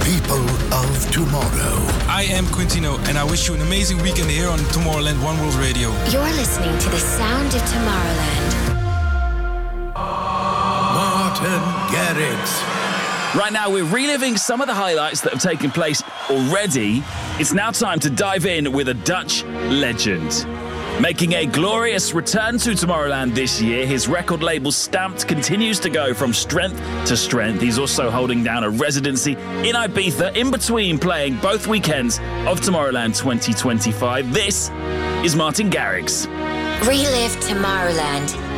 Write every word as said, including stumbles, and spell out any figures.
people of tomorrow. I am Quintino, and I wish you an amazing weekend here on Tomorrowland One World Radio. You're listening to the sound of Tomorrowland. Martin Garrix. Right now, we're reliving some of the highlights that have taken place already. It's now time to dive in with a Dutch legend. Making a glorious return to Tomorrowland this year, his record label Stamped continues to go from strength to strength. He's also holding down a residency in Ibiza in between playing both weekends of Tomorrowland twenty twenty-five. This is Martin Garrix. Relive Tomorrowland